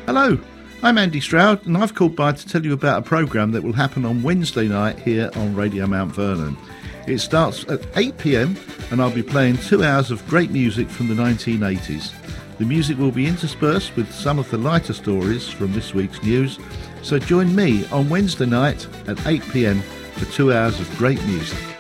Hello, I'm Andy Stroud and I've called by to tell you about a programme that will happen on Wednesday night here on Radio Mount Vernon. It starts at 8 p.m. and I'll be playing 2 hours of great music from the 1980s. The music will be interspersed with some of the lighter stories from this week's news, so join me on Wednesday night at 8 p.m. for 2 hours of great music.